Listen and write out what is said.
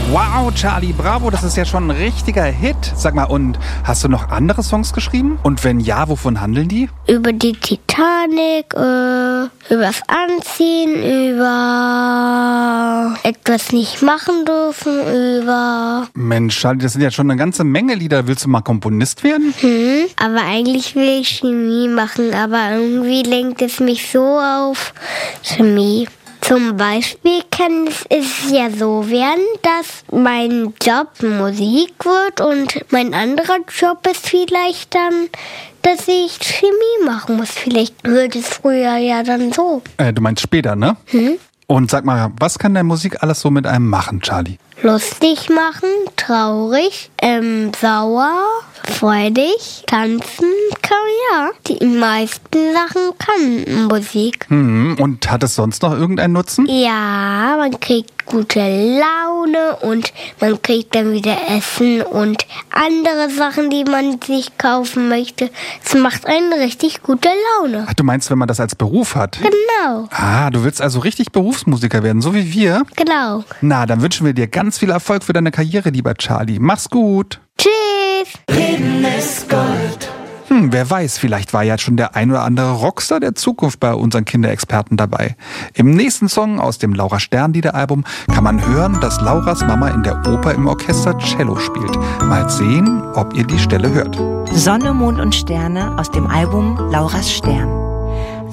Wow, Charlie, bravo, das ist ja schon ein richtiger Hit. Sag mal, und hast du noch andere Songs geschrieben? Und wenn ja, wovon handeln die? Über die Titanic, übers Anziehen, über etwas nicht machen dürfen, über... Mensch, Charlie, das sind ja schon eine ganze Menge Lieder. Willst du mal Komponist werden? Aber eigentlich will ich Chemie machen, aber irgendwie lenkt es mich so auf Chemie. Zum Beispiel kann es ja so werden, dass mein Job Musik wird und mein anderer Job ist vielleicht dann, dass ich Chemie machen muss. Vielleicht wird es früher ja dann so. Du meinst später, ne? Und sag mal, was kann deine Musik alles so mit einem machen, Charlie? Lustig machen, traurig, sauer, freudig, tanzen, ja. Die meisten Sachen kann Musik. Und hat es sonst noch irgendeinen Nutzen? Ja, man kriegt gute Laune und man kriegt dann wieder Essen und andere Sachen, die man sich kaufen möchte. Es macht einen richtig gute Laune. Ach, du meinst, wenn man das als Beruf hat? Genau. Ah, du willst also richtig Berufsmusiker werden, so wie wir? Genau. Na, dann wünschen wir dir ganz viel Erfolg für deine Karriere, lieber Charlie. Mach's gut. Tschüss. Reden ist Gold. Wer weiß, vielleicht war ja schon der ein oder andere Rockstar der Zukunft bei unseren Kinderexperten dabei. Im nächsten Song aus dem Laura Stern-Lieder-Album kann man hören, dass Lauras Mama in der Oper im Orchester Cello spielt. Mal sehen, ob ihr die Stelle hört. Sonne, Mond und Sterne aus dem Album Lauras Stern.